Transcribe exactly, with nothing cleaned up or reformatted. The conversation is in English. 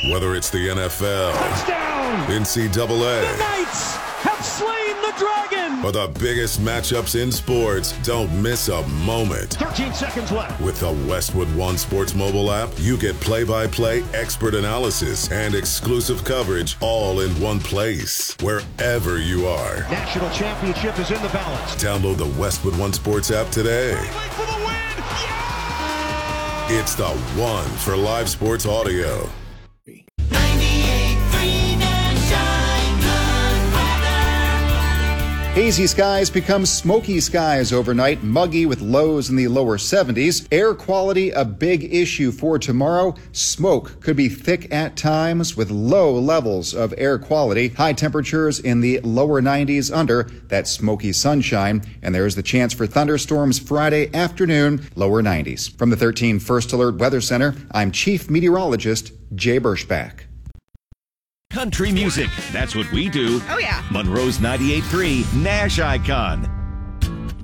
Whether it's the N F L, touchdown, N C double A, the Knights have slain the dragon, or the biggest matchups in sports, don't miss a moment. thirteen seconds left. With the Westwood One Sports mobile app, you get play-by-play, expert analysis, and exclusive coverage all in one place, wherever you are. National championship is in the balance. Download the Westwood One Sports app today. For the win! Yeah! It's the one for live sports audio. Hazy skies become smoky skies overnight, muggy with lows in the lower seventies. Air quality a big issue for tomorrow. Smoke could be thick at times with low levels of air quality. High temperatures in the lower nineties under that smoky sunshine. And there's the chance for thunderstorms Friday afternoon, lower nineties. From the thirteen First Alert Weather Center, I'm Chief Meteorologist Jay Burschbach. Country music. That's what we do. Oh, yeah. Monroe's ninety-eight point three Nash Icon.